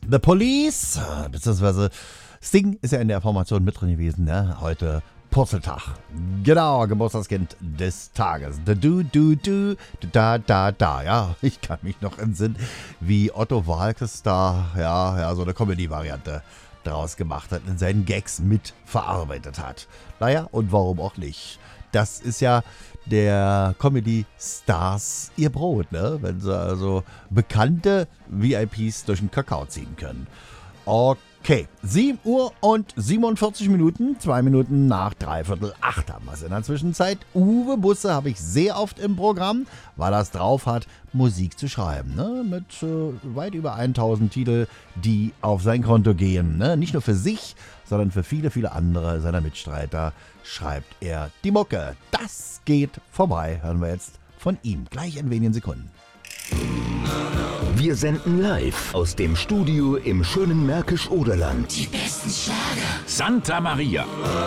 The Police, beziehungsweise Sting ist ja in der Formation mit drin gewesen, ne? Heute Purzeltag. Genau, Geburtstagskind des Tages. Da. Ja, ich kann mich noch entsinnen, wie Otto Waalkes da, so eine Comedy-Variante draus gemacht hat, in seinen Gags mit verarbeitet hat. Naja, und warum auch nicht? Das ist ja der Comedy-Stars ihr Brot, ne? Wenn sie also bekannte VIPs durch den Kakao ziehen können. Okay, 7 Uhr und 47 Minuten, 2 Minuten nach 7:45 haben wir es in der Zwischenzeit. Uwe Busse habe ich sehr oft im Programm, weil er es drauf hat, Musik zu schreiben. Ne? Mit weit über 1000 Titel, die auf sein Konto gehen. Ne? Nicht nur für sich, sondern für viele, viele andere seiner Mitstreiter schreibt er die Mucke. Das geht vorbei, hören wir jetzt von ihm. Gleich in wenigen Sekunden. Wir senden live aus dem Studio im schönen Märkisch-Oderland. Die besten Schlager. Santa Maria.